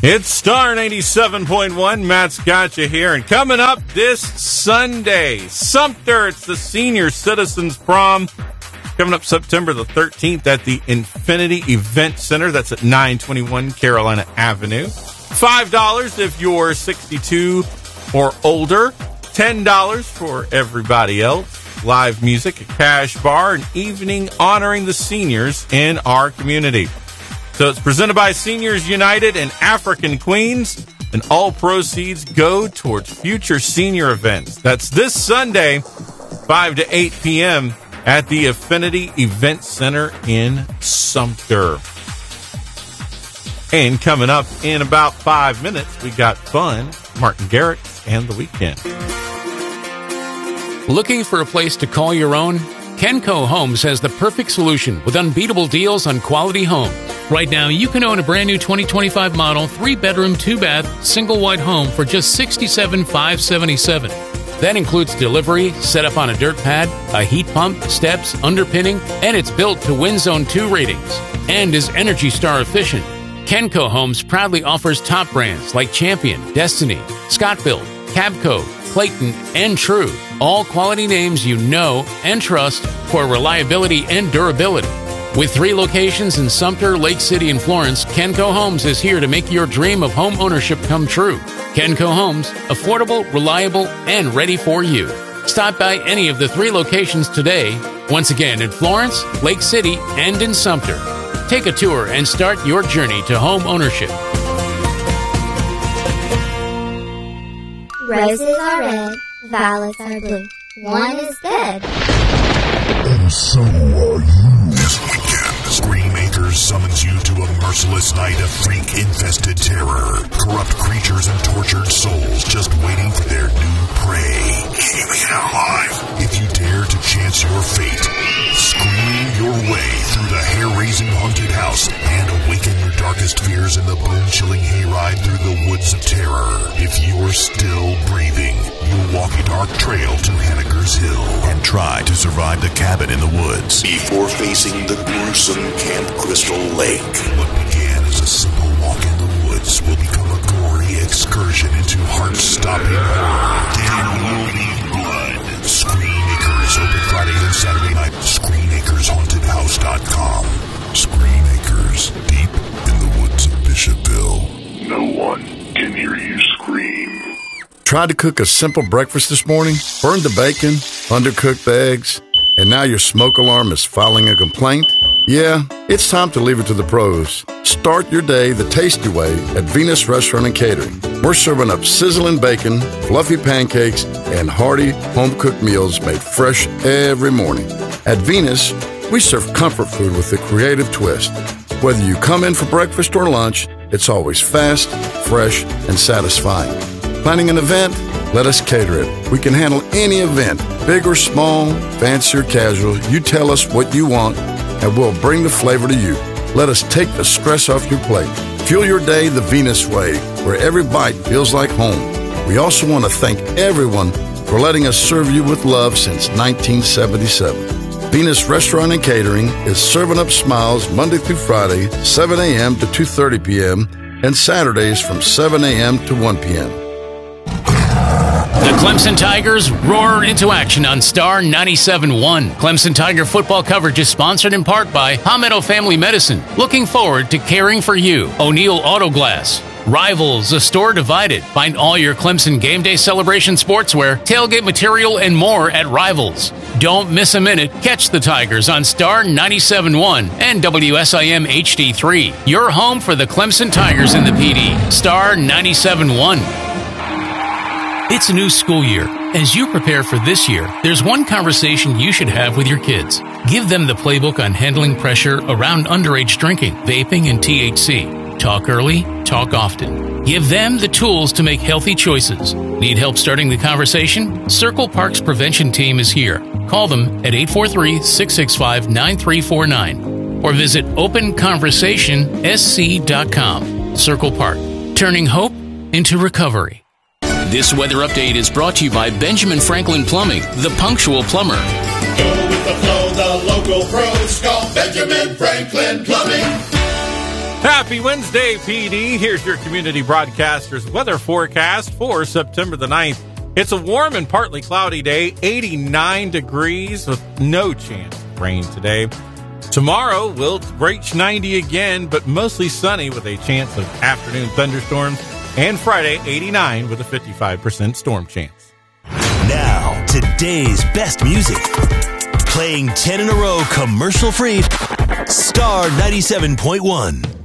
It's Star 97.1. Matt's got you here. And coming up this Sunday, Sumter, it's the Senior Citizens Prom. Coming up September the 13th at the Infinity Event Center. That's at 921 Carolina Avenue. $5 if you're 62 or older. $10 for everybody else. Live music, a cash bar, an evening honoring the seniors in our community. So it's presented by Seniors United and African Queens, and all proceeds go towards future senior events. That's this Sunday, 5 to 8 p.m. at the Affinity Event Center in Sumter. And coming up in about 5 minutes, we got fun, Martin Garrix and The Weeknd. Looking for a place to call your own? Kenco Homes has the perfect solution with unbeatable deals on quality homes. Right now, you can own a brand new 2025 model, 3-bedroom, 2-bath, single wide home for just $67,577. That includes delivery, setup on a dirt pad, a heat pump, steps, underpinning, and it's built to Wind Zone 2 ratings and is Energy Star efficient. Kenco Homes proudly offers top brands like Champion, Destiny, Scott-Built, Cabco, Clayton, and True. All quality names you know and trust for reliability and durability. With 3 locations in Sumter, Lake City, and Florence, Kenco Homes is here to make your dream of home ownership come true. Kenco Homes, affordable, reliable, and ready for you. Stop by any of the 3 locations today. Once again, in Florence, Lake City, and in Sumter. Take a tour and start your journey to home ownership. Roses are red, violets are blue. One is dead. And so are you. This weekend, Scream Acres summons you to a merciless night of freak-infested terror. Corrupt creatures and tortured souls just waiting for their new prey. Gaming Out Live. If you dare to chance your fate, scream your way through the hair-raising haunted house and awaken your darkest fears in the bone-chilling hayride through the woods of terror. If you're still breathing, you'll walk a dark trail to Henniker's Hill and try to survive the cabin in the woods before facing the gruesome Camp Crystal Lake. What began as a simple walk in the woods will become a gory excursion into heart-stopping horror. There will be blood. Scream Acres open Friday and Saturday night. ScreamAkersHauntedHouse.com. Scream Acres, deep in the woods of Bishopville. No one can hear you scream. Tried to cook a simple breakfast this morning, burned the bacon, undercooked the eggs, and now your smoke alarm is filing a complaint? Yeah, it's time to leave it to the pros. Start your day the tasty way at Venus Restaurant and Catering. We're serving up sizzling bacon, fluffy pancakes, and hearty home-cooked meals made fresh every morning. At Venus, we serve comfort food with a creative twist. Whether you come in for breakfast or lunch, it's always fast, fresh, and satisfying. Planning an event? Let us cater it. We can handle any event, big or small, fancy or casual. You tell us what you want, and we'll bring the flavor to you. Let us take the stress off your plate. Fuel your day the Venus way, where every bite feels like home. We also want to thank everyone for letting us serve you with love since 1977. Venus Restaurant and Catering is serving up smiles Monday through Friday, 7 a.m. to 2:30 p.m., and Saturdays from 7 a.m. to 1 p.m. The Clemson Tigers roar into action on Star 97.1. Clemson Tiger football coverage is sponsored in part by Palmetto Family Medicine. Looking forward to caring for you. O'Neill Auto Glass. Rivals, a store divided. Find all your Clemson game day celebration sportswear, tailgate material, and more at Rivals. Don't miss a minute. Catch the Tigers on Star 97.1 and WSIM HD3. Your home for the Clemson Tigers in the PD. Star 97.1. It's a new school year. As you prepare for this year, there's one conversation you should have with your kids. Give them the playbook on handling pressure around underage drinking, vaping, and THC. Talk early, talk often. Give them the tools to make healthy choices. Need help starting the conversation? Circle Park's prevention team is here. Call them at 843-665-9349 or visit openconversationsc.com. Circle Park, turning hope into recovery. This weather update is brought to you by Benjamin Franklin Plumbing, the punctual plumber. Go with the flow, the local pros call Benjamin Franklin Plumbing. Happy Wednesday, PD. Here's your community broadcaster's weather forecast for September the 9th. It's a warm and partly cloudy day, 89 degrees with no chance of rain today. Tomorrow will reach 90 again, but mostly sunny with a chance of afternoon thunderstorms. And Friday, 89 with a 55% storm chance. Now, today's best music. Playing 10 in a row commercial-free. Star 97.1.